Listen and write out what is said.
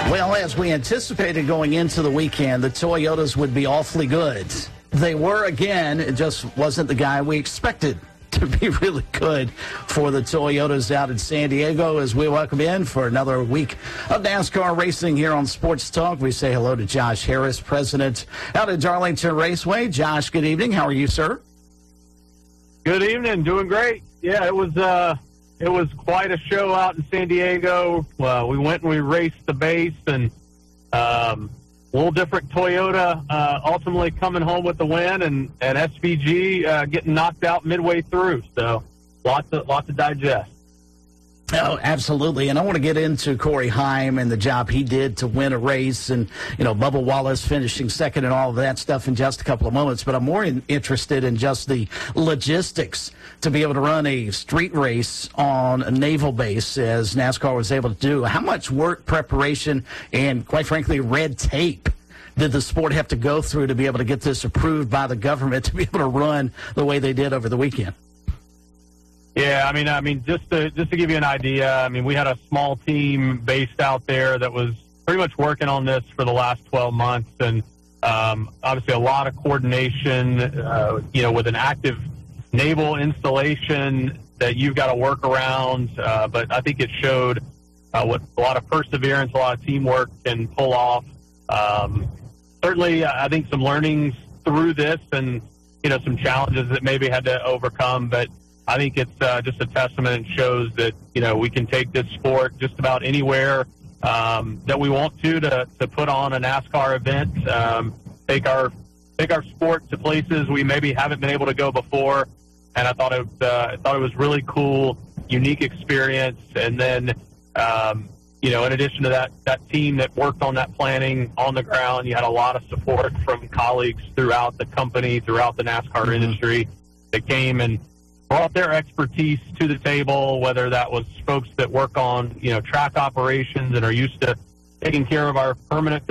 Well, as we anticipated going into the weekend, the Toyotas would be awfully good. They were again. It just wasn't the guy we expected to be really good for the Toyotas out in San Diego. As we welcome in for another week of NASCAR racing here on Sports Talk, we say hello to Josh Harris, president out at Darlington Raceway. Josh, good evening. How are you, sir? Good evening. Doing great. Yeah, it was quite a show out in San Diego. We went and we raced the base, and a little different Toyota ultimately coming home with the win, and SVG getting knocked out midway through. So lots to digest. Oh, absolutely. And I want to get into Corey Heim and the job he did to win a race and, Bubba Wallace finishing second and all of that stuff in just a couple of moments. But I'm more interested in just the logistics to be able to run a street race on a naval base as NASCAR was able to do. How much work, preparation, and quite frankly, red tape did the sport have to go through to be able to get this approved by the government to be able to run the way they did over the weekend? Yeah, I mean, just to give you an idea, we had a small team based out there that was pretty much working on this for the last 12 months, and obviously a lot of coordination, with an active naval installation that you've got to work around. But I think it showed what a lot of perseverance, a lot of teamwork can pull off. Certainly, I think some learnings through this, and some challenges that maybe had to overcome, but I think it's just a testament and shows that, we can take this sport just about anywhere that we want to put on a NASCAR event, take our sport to places we maybe haven't been able to go before. And I thought it was really cool, unique experience. And then, in addition to that team that worked on that planning on the ground, you had a lot of support from colleagues throughout the company, throughout the NASCAR industry that came and brought their expertise to the table, whether that was folks that work on, track operations and are used to taking care of our permanent